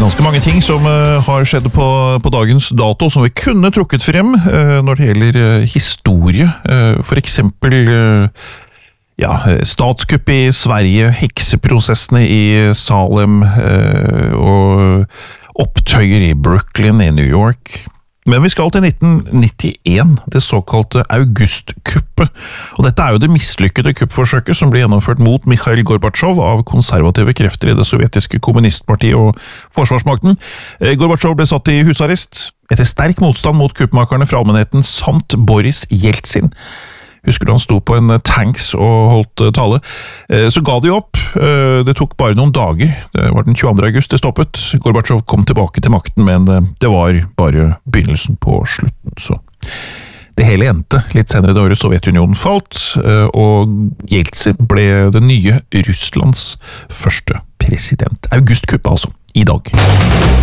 ganske mange ting som har skjedd på dagens dato, som vi kunne trukket frem når det gjelder historie. For eksempel statskupp i Sverige, hekseprosessene i Salem og opptøyer i Brooklyn i New York. Men vi skal til 1991, det såkalte augustkuppet. Og dette jo det mislykkede kuppforsøket som ble gjennomført mot Mikhail Gorbatsjov av konservative krefter i det sovjetiske kommunistpartiet og forsvarsmakten. Gorbatsjov ble satt i husarrest etter sterk motstand mot kuppmakerne fra allmennheten samt Boris Jeltsin. Husker du han sto på en tanks og holdt tale? Så ga de opp. Det tok bare noen dager. Det var den 22. august det stoppet. Gorbatsjov kom tilbake til makten, men det var bare begynnelsen på slutten. Så det hele endte litt senere det året Sovjetunionen falt, og Jeltsin ble det nye Russlands første president. Augustkuppet altså, i dag.